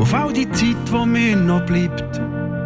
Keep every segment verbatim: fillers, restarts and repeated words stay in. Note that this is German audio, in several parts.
auf all die Zeit, die mir noch bleibt.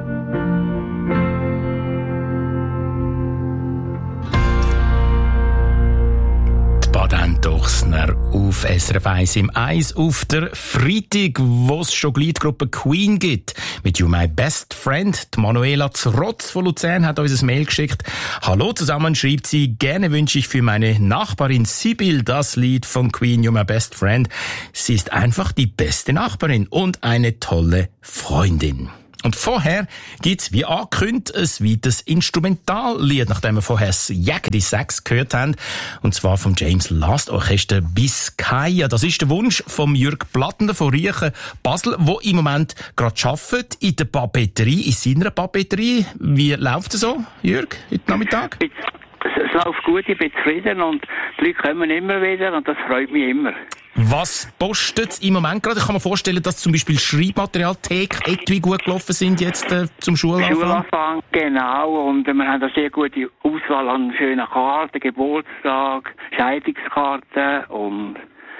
Baden-Dochsner auf S R F eins im Eis auf der Freitag, wo es schon die Liedgruppe Queen gibt. Mit You My Best Friend. Die Manuela Zrotz von Luzern hat uns ein Mail geschickt. Hallo zusammen, schreibt sie. Gerne wünsche ich für meine Nachbarin Sibyl das Lied von Queen, You My Best Friend. Sie ist einfach die beste Nachbarin und eine tolle Freundin. Und vorher gibt's, wie angekündigt, ein weiteres Instrumentallied, nachdem wir vorher das Jaggedy Sax gehört haben. Und zwar vom James Last Orchester Biscaya. Das ist der Wunsch vom Jürg Plattner von Riechen, Basel, wo im Moment gerade arbeitet in der Papeterie, in seiner Papeterie. Wie läuft es so, Jürg, heute Nachmittag? Es läuft gut, ich bin zufrieden und die Leute kommen immer wieder und das freut mich immer. Was postet im Moment gerade? Ich kann mir vorstellen, dass zum Beispiel Schreibmaterial, Theke, Etui gut gelaufen sind jetzt äh, zum Schulanfang. Schulanfang, genau. Und äh, wir haben eine sehr gute Auswahl an schönen Karten, Geburtstag, Scheidungskarten und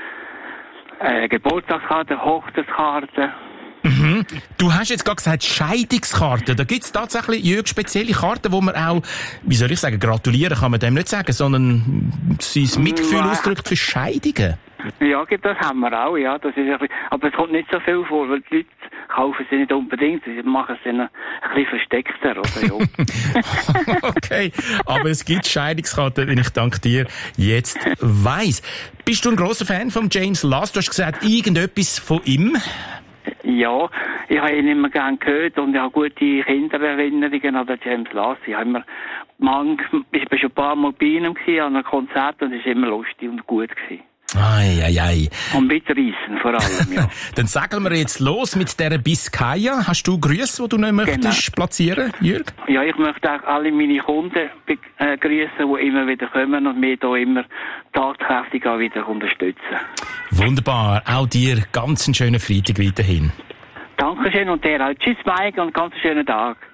äh, Geburtstagskarten, Hochzeitskarten. Mhm. Du hast jetzt gerade gesagt, Scheidungskarten. Da gibt es tatsächlich Jürg, spezielle Karten, wo man auch, wie soll ich sagen, gratulieren kann man dem nicht sagen, sondern sein Mitgefühl ja. ausdrückt für Scheidungen. Ja, das haben wir auch, ja. Das ist ein bisschen, aber es kommt nicht so viel vor, weil die Leute kaufen sie nicht unbedingt, sie machen es dann ein bisschen versteckter, oder? Ja. Okay, aber es gibt Scheidungskarten, wenn ich dank dir jetzt weiss. Bist du ein grosser Fan von James Last? Du hast gesagt, irgendetwas von ihm? Ja, ich habe ihn immer gern gehört und ich habe gute Kindererinnerungen an den James Last. Ich habe immer, man, ich bin schon ein paar Mal bei ihm gewesen, an einem Konzert und es war immer lustig und gut gewesen. Ei, ei, ei. Und mitreissen vor allem, ja. Dann sagen wir jetzt los mit dieser Biscaya. Hast du Grüße, die du noch möchtest genau. platzieren, Jürg? Ja, ich möchte auch alle meine Kunden äh, grüßen, die immer wieder kommen und mich hier immer tatkräftig auch wieder unterstützen. Wunderbar. Auch dir ganz einen schönen Freitag weiterhin. Dankeschön und dir auch. Tschüss, Mike, und ganz einen schönen Tag.